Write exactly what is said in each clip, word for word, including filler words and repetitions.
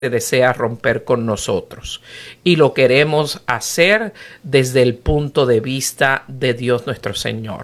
desea romper con nosotros y lo queremos hacer desde el punto de vista de Dios nuestro Señor.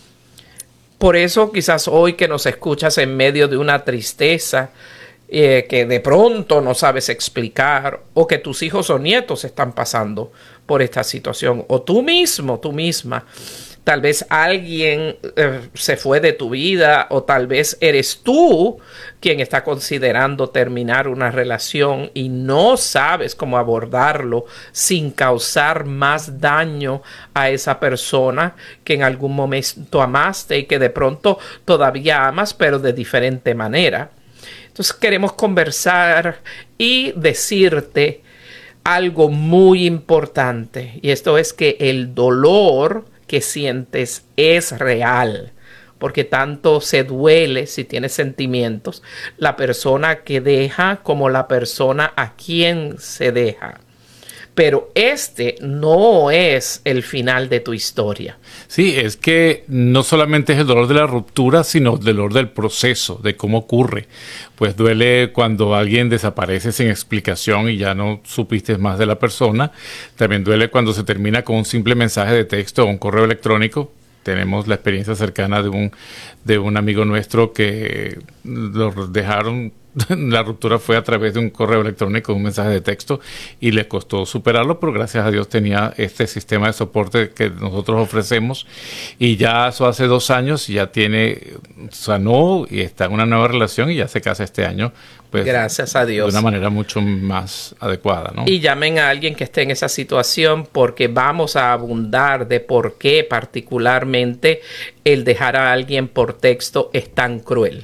Por eso quizás hoy que nos escuchas en medio de una tristeza eh, que de pronto no sabes explicar, o que tus hijos o nietos están pasando por esta situación, o tú mismo, tú misma, tal vez alguien eh, se fue de tu vida, o tal vez eres tú quien está considerando terminar una relación y no sabes cómo abordarlo sin causar más daño a esa persona que en algún momento amaste y que de pronto todavía amas, pero de diferente manera. Entonces queremos conversar y decirte algo muy importante, y esto es que el dolor que sientes es real, porque tanto se duele, si tienes sentimientos, la persona que deja como la persona a quien se deja. Pero este no es el final de tu historia. Sí, es que no solamente es el dolor de la ruptura, sino el dolor del proceso, de cómo ocurre. Pues duele cuando alguien desaparece sin explicación y ya no supiste más de la persona. También duele cuando se termina con un simple mensaje de texto o un correo electrónico. Tenemos la experiencia cercana de un, de un amigo nuestro que lo dejaron. La ruptura fue a través de un correo electrónico, un mensaje de texto, y le costó superarlo, pero gracias a Dios tenía este sistema de soporte que nosotros ofrecemos, y ya eso hace dos años y ya tiene, sanó y está en una nueva relación y ya se casa este año, pues gracias a Dios, de una manera mucho más adecuada, ¿no? Y llamen a alguien que esté en esa situación, porque vamos a abundar de por qué particularmente el dejar a alguien por texto es tan cruel.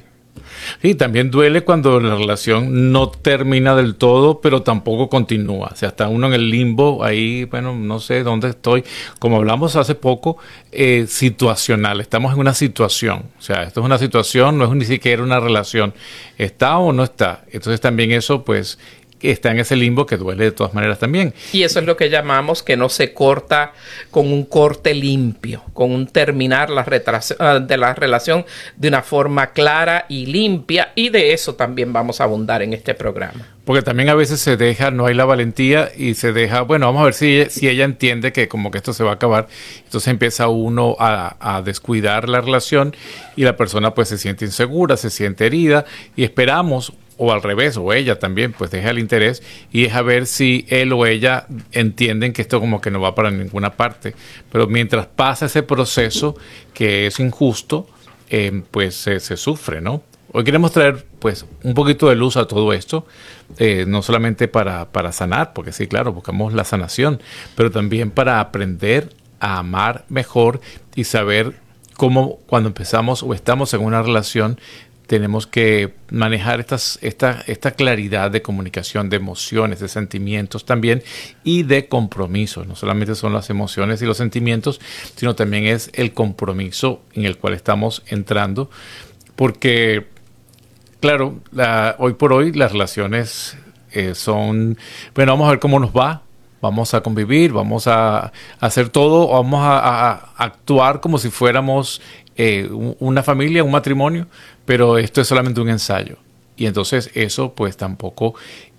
Y también duele cuando la relación no termina del todo, pero tampoco continúa. O sea, está uno en el limbo, ahí, bueno, no sé dónde estoy. Como hablamos hace poco, eh, situacional. Estamos en una situación. O sea, esto es una situación, no es ni siquiera una relación. ¿Está o no está? Entonces también eso, pues, está en ese limbo que duele de todas maneras también. Y eso es lo que llamamos que no se corta con un corte limpio, con un terminar la de la relación de una forma clara y limpia, y de eso también vamos a abundar en este programa. Porque también a veces se deja, no hay la valentía y se deja, bueno, vamos a ver si, si ella entiende que como que esto se va a acabar. Entonces empieza uno a, a descuidar la relación y la persona pues se siente insegura, se siente herida, y esperamos, o al revés, o ella también, pues deja el interés y deja ver si él o ella entienden que esto como que no va para ninguna parte. Pero mientras pasa ese proceso que es injusto, eh, pues se, se sufre, ¿no? Hoy queremos traer pues un poquito de luz a todo esto, eh, no solamente para, para sanar, porque sí, claro, buscamos la sanación, pero también para aprender a amar mejor y saber cómo cuando empezamos o estamos en una relación tenemos que manejar estas, esta, esta claridad de comunicación, de emociones, de sentimientos también, y de compromisos. No solamente son las emociones y los sentimientos, sino también es el compromiso en el cual estamos entrando, porque claro, la, hoy por hoy las relaciones eh, son, bueno, vamos a ver cómo nos va, vamos a convivir, vamos a, a hacer todo, vamos a, a, a actuar como si fuéramos eh, una familia, un matrimonio, pero esto es solamente un ensayo. Y entonces eso pues tampoco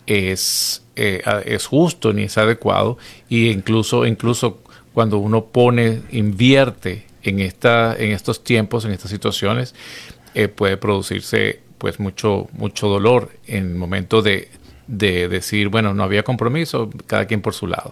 es, eh, es justo ni es adecuado, y incluso, incluso cuando uno pone, invierte en, esta, en estos tiempos, en estas situaciones, eh, puede producirse pues mucho, mucho dolor en el momento de, de decir, bueno, no había compromiso, cada quien por su lado.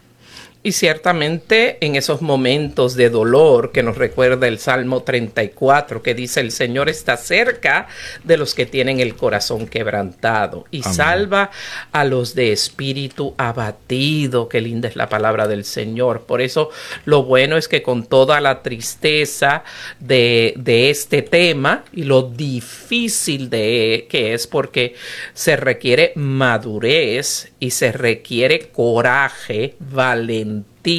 Y ciertamente en esos momentos de dolor que nos recuerda el Salmo treinta y cuatro, que dice: el Señor está cerca de los que tienen el corazón quebrantado y Amén. Salva a los de espíritu abatido. Qué linda es la palabra del Señor. Por eso lo bueno es que con toda la tristeza de, de este tema y lo difícil de que es, porque se requiere madurez y se requiere coraje, valentía,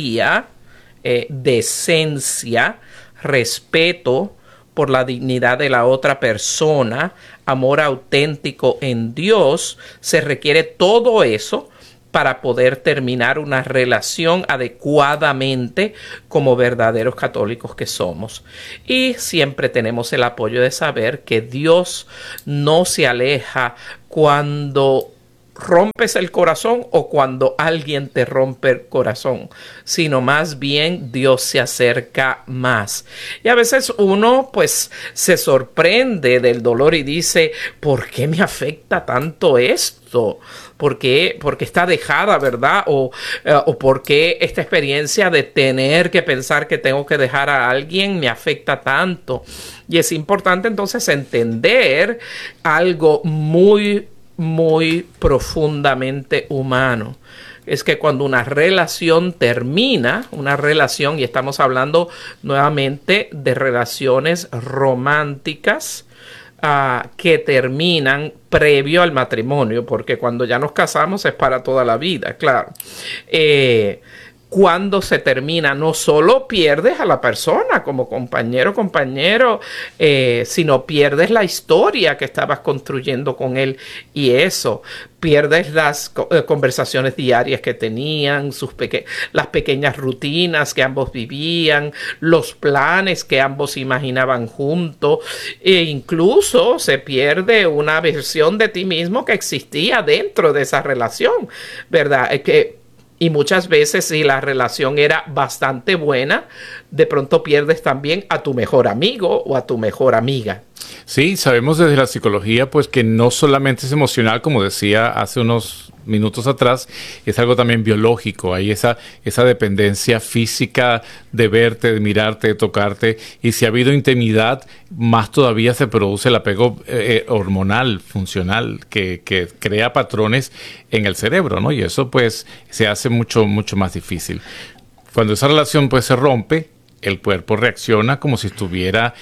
eh, decencia, respeto por la dignidad de la otra persona, amor auténtico en Dios, se requiere todo eso para poder terminar una relación adecuadamente como verdaderos católicos que somos. Y siempre tenemos el apoyo de saber que Dios no se aleja cuando rompes el corazón o cuando alguien te rompe el corazón, sino más bien Dios se acerca más. Y a veces uno pues se sorprende del dolor y dice, ¿por qué me afecta tanto esto? ¿Por qué? Porque está dejada, ¿verdad? O, uh, o por qué esta experiencia de tener que pensar que tengo que dejar a alguien me afecta tanto. Y es importante entonces entender algo muy muy profundamente humano. Es que cuando una relación termina, una relación, y estamos hablando nuevamente de relaciones románticas uh, que terminan previo al matrimonio, porque cuando ya nos casamos es para toda la vida, claro. Eh, Cuando se termina, no solo pierdes a la persona como compañero, compañero, eh, sino pierdes la historia que estabas construyendo con él y eso. Pierdes las eh, conversaciones diarias que tenían, sus peque- las pequeñas rutinas que ambos vivían, los planes que ambos imaginaban juntos, e incluso se pierde una versión de ti mismo que existía dentro de esa relación, ¿verdad? Es que Y muchas veces, si la relación era bastante buena, de pronto pierdes también a tu mejor amigo o a tu mejor amiga. Sí, sabemos desde la psicología pues que no solamente es emocional, como decía hace unos minutos atrás, es algo también biológico. Hay esa, esa dependencia física de verte, de mirarte, de tocarte. Y si ha habido intimidad, más todavía se produce el apego eh, hormonal, funcional, que, que crea patrones en el cerebro, ¿no? Y eso pues se hace mucho, mucho más difícil. Cuando esa relación pues se rompe, el cuerpo reacciona como si estuviera...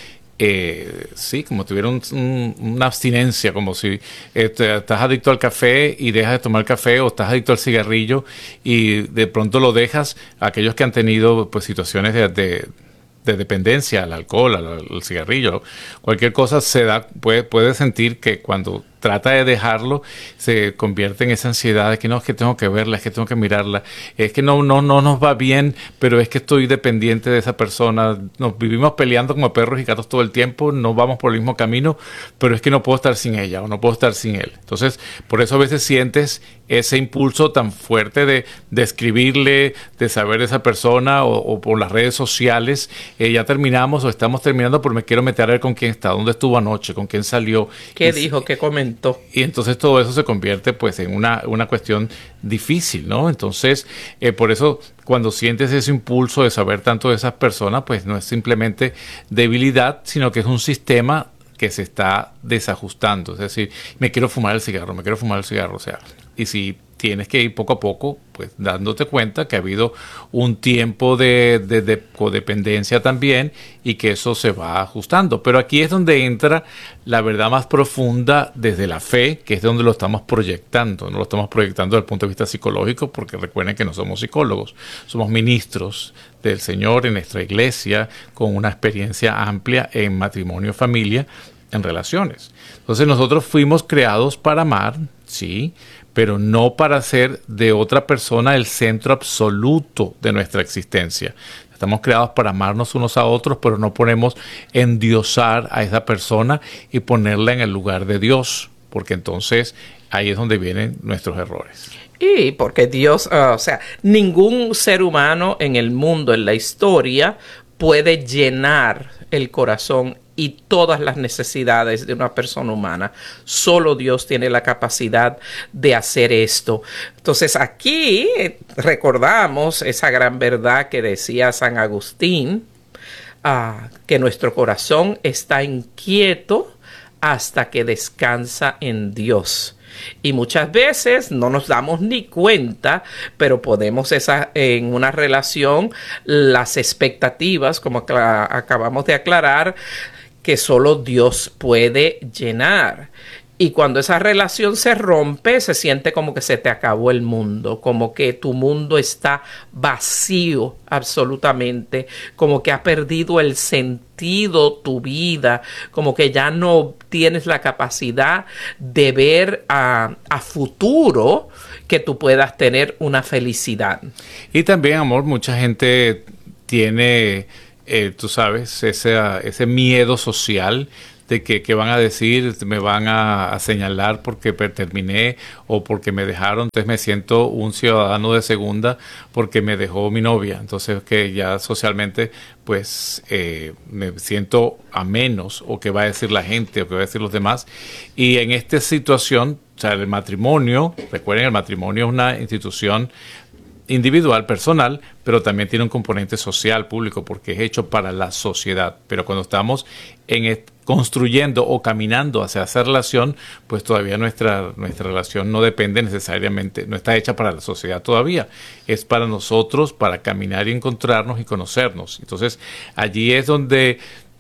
Eh, sí, como tuviera un, un, una abstinencia, como si eh, te, estás adicto al café y dejas de tomar café, o estás adicto al cigarrillo y de pronto lo dejas. Aquellos que han tenido pues situaciones de, de, de dependencia al alcohol, al, al cigarrillo, cualquier cosa, se da, puede, puede sentir que cuando trata de dejarlo, se convierte en esa ansiedad de que no, es que tengo que verla, es que tengo que mirarla, es que no, no, no nos va bien, pero es que estoy dependiente de esa persona, nos vivimos peleando como perros y gatos todo el tiempo, no vamos por el mismo camino, pero es que no puedo estar sin ella o no puedo estar sin él. Entonces, por eso a veces sientes ese impulso tan fuerte de, de escribirle, de saber de esa persona, o, o por las redes sociales, eh, ya terminamos o estamos terminando, pero me quiero meter a ver con quién está, dónde estuvo anoche, con quién salió. ¿Qué y, dijo? ¿Qué comentó? Y entonces todo eso se convierte pues en una, una cuestión difícil, ¿no? Entonces, eh, por eso cuando sientes ese impulso de saber tanto de esas personas, pues no es simplemente debilidad, sino que es un sistema que se está desajustando. Es decir, me quiero fumar el cigarro, me quiero fumar el cigarro, o sea, y si tienes que ir poco a poco, pues dándote cuenta que ha habido un tiempo de, de, de codependencia también y que eso se va ajustando. Pero aquí es donde entra la verdad más profunda desde la fe, que es donde lo estamos proyectando. No lo estamos proyectando desde el punto de vista psicológico, porque recuerden que no somos psicólogos, somos ministros del Señor en nuestra iglesia con una experiencia amplia en matrimonio, familia, en relaciones. Entonces nosotros fuimos creados para amar, sí, pero no para ser de otra persona el centro absoluto de nuestra existencia. Estamos creados para amarnos unos a otros, pero no ponemos endiosar a esa persona y ponerla en el lugar de Dios, porque entonces ahí es donde vienen nuestros errores. Y porque Dios, uh, o sea, ningún ser humano en el mundo, en la historia, puede llenar el corazón y todas las necesidades de una persona humana. Solo Dios tiene la capacidad de hacer esto. Entonces aquí recordamos esa gran verdad que decía San Agustín, uh, que nuestro corazón está inquieto hasta que descansa en Dios. Y muchas veces no nos damos ni cuenta, pero podemos esa, en una relación, las expectativas, como acabamos de aclarar, que solo Dios puede llenar. Y cuando esa relación se rompe, se siente como que se te acabó el mundo, como que tu mundo está vacío absolutamente, como que ha perdido el sentido tu vida, como que ya no tienes la capacidad de ver a, a futuro que tú puedas tener una felicidad. Y también, amor, mucha gente tiene, eh, tú sabes, ese, ese miedo social de que, que van a decir, me van a, a señalar porque terminé o porque me dejaron, entonces me siento un ciudadano de segunda porque me dejó mi novia, entonces que ya socialmente pues eh, me siento a menos, o qué va a decir la gente o qué va a decir los demás. Y en esta situación, o sea, el matrimonio, recuerden, el matrimonio es una institución individual, personal, pero también tiene un componente social, público, porque es hecho para la sociedad. Pero cuando estamos en construyendo o caminando hacia esa relación, pues todavía nuestra, nuestra relación no depende necesariamente, no está hecha para la sociedad todavía. Es para nosotros, para caminar y encontrarnos y conocernos. Entonces, allí es donde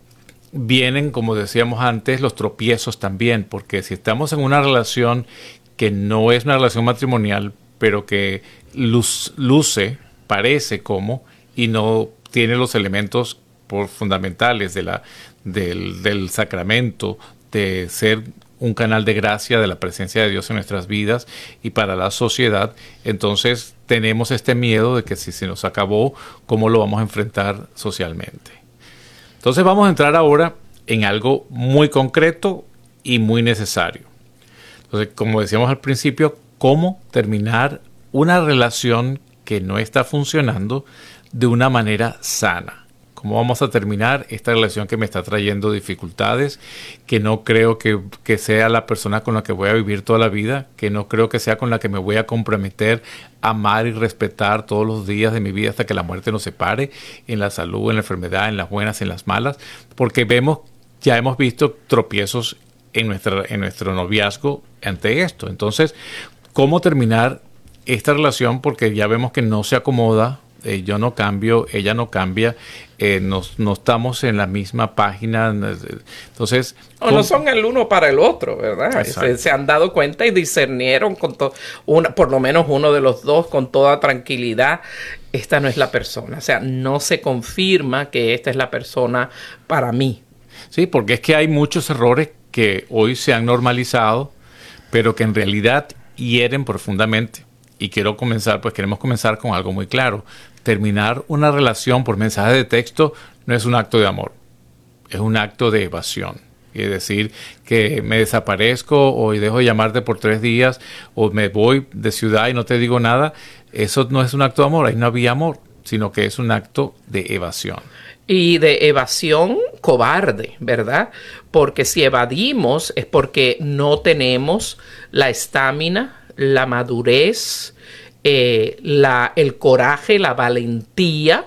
vienen, como decíamos antes, los tropiezos también, porque si estamos en una relación que no es una relación matrimonial, pero que luz, luce, parece como, y no tiene los elementos por fundamentales de la, del, del sacramento, de ser un canal de gracia de la presencia de Dios en nuestras vidas y para la sociedad, entonces tenemos este miedo de que si se nos acabó, ¿cómo lo vamos a enfrentar socialmente? Entonces vamos a entrar ahora en algo muy concreto y muy necesario. Entonces, como decíamos al principio, ¿cómo terminar una relación que no está funcionando de una manera sana? ¿Cómo vamos a terminar esta relación que me está trayendo dificultades, que no creo que, que sea la persona con la que voy a vivir toda la vida, que no creo que sea con la que me voy a comprometer, amar y respetar todos los días de mi vida hasta que la muerte nos separe, en la salud, en la enfermedad, en las buenas, en las malas? Porque vemos, ya hemos visto tropiezos en, nuestra, en nuestro noviazgo ante esto. Entonces, ¿cómo terminar esta relación? Porque ya vemos que no se acomoda, eh, yo no cambio, ella no cambia, eh, no, no estamos en la misma página. Entonces, o no son el uno para el otro, ¿verdad? Se, se han dado cuenta y discernieron con to, una, por lo menos uno de los dos con toda tranquilidad, esta no es la persona. O sea, no se confirma que esta es la persona para mí. Sí, porque es que hay muchos errores que hoy se han normalizado, pero que en realidad hieren profundamente. Y quiero comenzar, pues queremos comenzar con algo muy claro. Terminar una relación por mensaje de texto no es un acto de amor, es un acto de evasión. Es decir, que me desaparezco o dejo de llamarte por tres días o me voy de ciudad y no te digo nada, eso no es un acto de amor, ahí no había amor, sino que es un acto de evasión. Y de evasión cobarde, ¿verdad? Porque si evadimos es porque no tenemos la estamina, la madurez, eh, la, el coraje, la valentía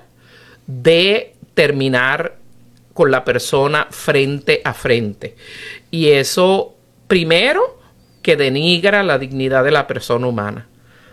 de terminar con la persona frente a frente. Y eso, primero, que denigra la dignidad de la persona humana.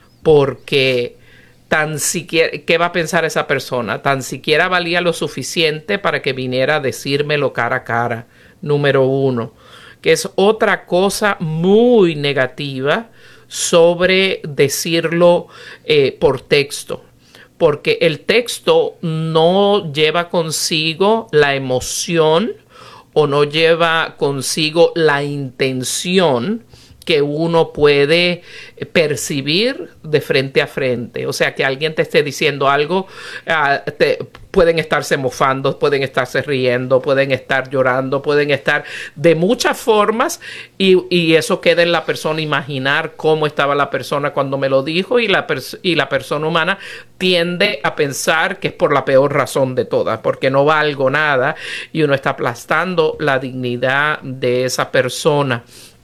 Porque tan siquiera, ¿qué va a pensar esa persona? Tan siquiera valía lo suficiente para que viniera a decírmelo cara a cara, número uno. Que es otra cosa muy negativa sobre decirlo eh, por texto, porque el texto no lleva consigo la emoción o no lleva consigo la intención que uno puede percibir de frente a frente. O sea, que alguien te esté diciendo algo, uh, te, pueden estarse mofando, pueden estarse riendo, pueden estar llorando, pueden estar de muchas formas y, y eso queda en la persona imaginar cómo estaba la persona cuando me lo dijo y la, y la persona humana tiende a pensar que es por la peor razón de todas, porque no valgo nada y uno está aplastando la dignidad de esa persona.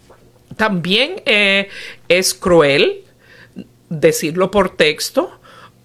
También eh, es cruel decirlo por texto,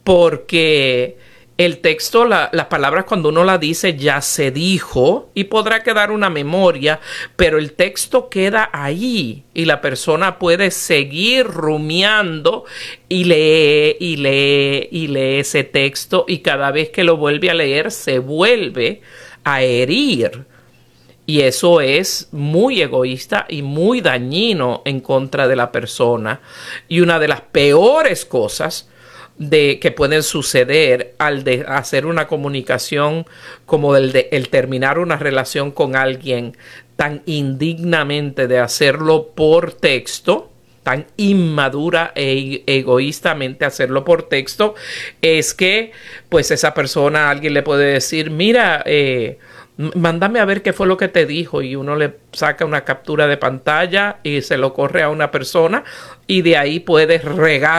porque el texto, la, las palabras cuando uno la dice ya se dijo y podrá quedar una memoria, pero el texto queda ahí y la persona puede seguir rumiando y lee y lee y lee ese texto y cada vez que lo vuelve a leer se vuelve a herir. Y eso es muy egoísta y muy dañino en contra de la persona. Y una de las peores cosas de, que pueden suceder al de hacer una comunicación como el de el terminar una relación con alguien tan indignamente de hacerlo por texto, tan inmadura e egoístamente hacerlo por texto, es que pues esa persona, alguien le puede decir, mira, eh, Mándame a ver qué fue lo que te dijo, y uno le saca una captura de pantalla y se lo corre a una persona y de ahí puedes regar